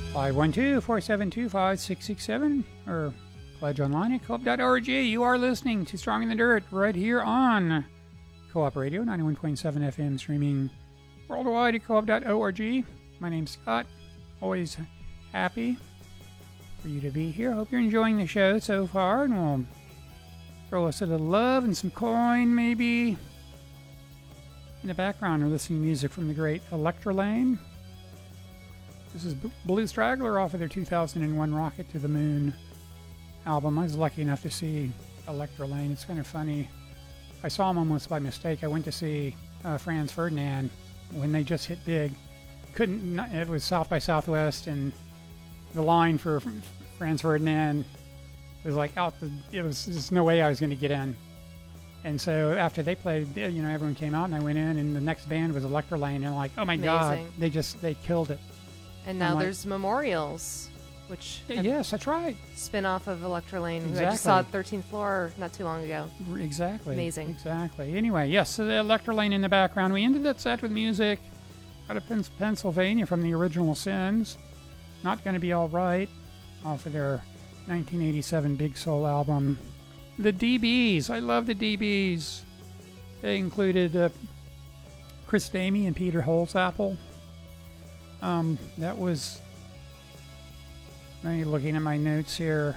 512-472-5667 or pledge online at co-op.org. You are listening to Strong in the Dirt right here on Co-op Radio, 91.7 FM, streaming worldwide at co-op.org. My name's Scott. Always happy for you to be here. Hope you're enjoying the show so far, and we'll throw us a little love and some coin, maybe. In the background, we're listening to music from the great Electrolane. This is Blue Straggler off of their 2001 Rocket to the Moon album. I was lucky enough to see Electrolane. It's kind of funny. I saw them almost by mistake. I went to see Franz Ferdinand when they just hit big. It was South by Southwest, and the line for Franz Ferdinand was like there's no way I was going to get in. And so after they played, everyone came out, and I went in, and the next band was Electrolane, and I'm like, oh my God, they killed it. And now there's Memorials, which yes, that's right, spin-off of Electrolane. Exactly. I just saw it 13th floor not too long ago. Exactly. Amazing. Exactly. Anyway, yes, so the Electrolane in the background. We ended that set with music out of Pennsylvania from the Original Sins. Not Gonna Be All Right, off of their 1987 Big Soul album. The DBs. I love the DBs. They included Chris Damey and Peter Holzapfel. That was... I'm looking at my notes here.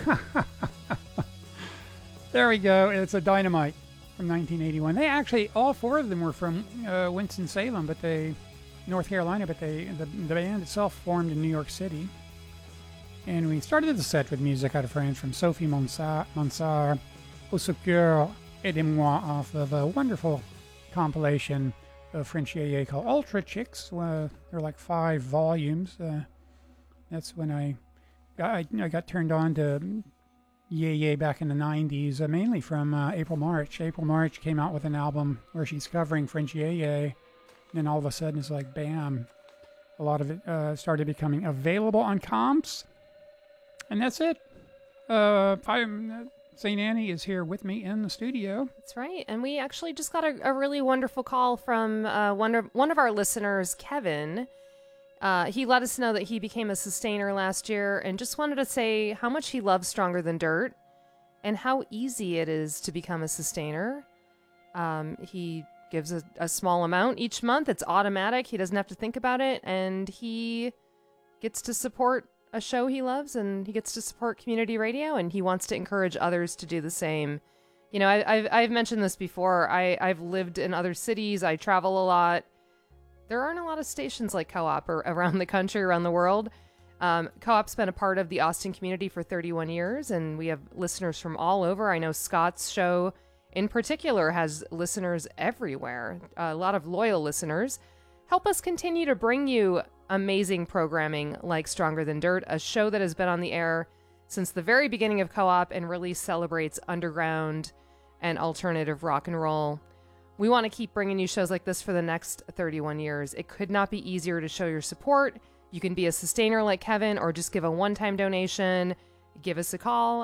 There we go. It's a Dynamite from 1981. They actually, all four of them were from Winston-Salem, North Carolina, but the band itself formed in New York City. And we started the set with music out of France from Sophie Monsard, Au Secours et de Moi, off of a wonderful compilation of French Yeye called Ultra Chicks. They're like 5 volumes. That's when I got turned on to Yeye back in the 90s, mainly from April March. April March came out with an album where she's covering French Yeye, and then all of a sudden it's like, bam, a lot of it started becoming available on comps, and that's it. St. Annie is here with me in the studio. That's right. And we actually just got a really wonderful call from one of our listeners, Kevin. He let us know that he became a sustainer last year and just wanted to say how much he loves Stronger Than Dirt and how easy it is to become a sustainer. He gives a small amount each month. It's automatic. He doesn't have to think about it. And he gets to support a show he loves, and he gets to support community radio, and he wants to encourage others to do the same. I've mentioned this before. I've lived in other cities. I travel a lot. There aren't a lot of stations like Co-op around the country, around the world. Co-op's been a part of the Austin community for 31 years, and we have listeners from all over. I know Scott's show in particular has listeners everywhere, a lot of loyal listeners. Help us continue to bring you amazing programming like Stronger Than Dirt, a show that has been on the air since the very beginning of Co-op and really celebrates underground and alternative rock and roll. We want to keep bringing you shows like this for the next 31 years. It could not be easier to show your support. You can be a sustainer like Kevin or just give a one-time donation. Give us a call,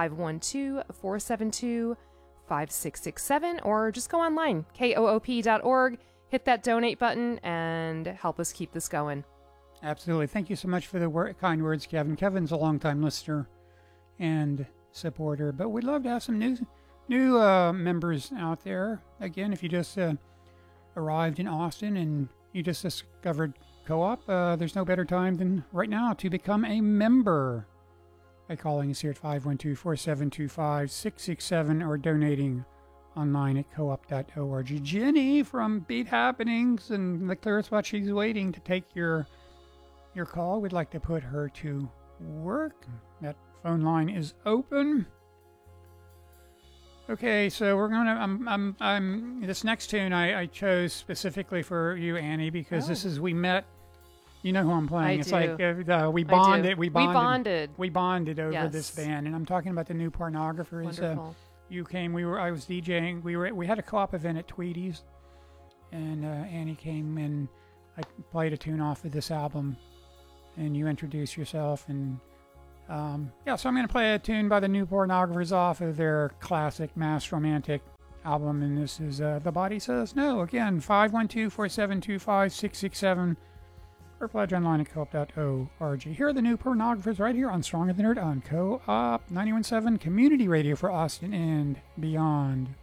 512-472-5667, or just go online, koop.org, hit that donate button, and help us keep this going. Absolutely. Thank you so much for the kind words, Kevin. Kevin's a longtime listener and supporter, but we'd love to have some new members out there. Again, if you just arrived in Austin and you just discovered Co-op, there's no better time than right now to become a member by calling us here at 512-472-5667 or donating online at co-op.org. Jenny from Beat Happenings and the Clear Spot, she's waiting to take your call. We'd like to put her to work. That phone line is open. Okay, so we're gonna. This next tune I chose specifically for you, Annie, because this is We Met. You know who I'm playing. It's like we bonded. We bonded over this band, and I'm talking about the New Pornographers. Wonderful. You came. I was DJing. We had a co-op event at Tweedy's, and Annie came and I played a tune off of this album, and you introduced yourself, and so I'm going to play a tune by the New Pornographers off of their classic Mass Romantic album, and this is The Body Says No. Again, 512-472-5667, or pledge online at co-op.org. Here are the new pornographers right here on Strong in the Nerd on Co-op 91.7 Community Radio for Austin and beyond.